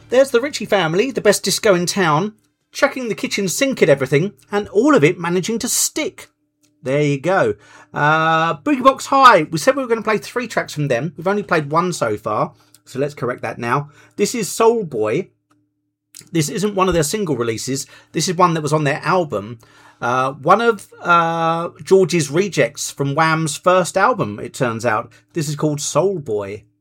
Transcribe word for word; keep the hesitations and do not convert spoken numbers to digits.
There's the Ritchie Family, the best disco in town, chucking the kitchen sink at everything, and all of it managing to stick. There you go. Uh, Boogie Box High. We said we were going to play three tracks from them. We've only played one so far, so let's correct that now. This is Soul Boy. This isn't one of their single releases. This is one that was on their album. Uh, one of uh, George's rejects from Wham's first album, it turns out. This is called Soul Boy.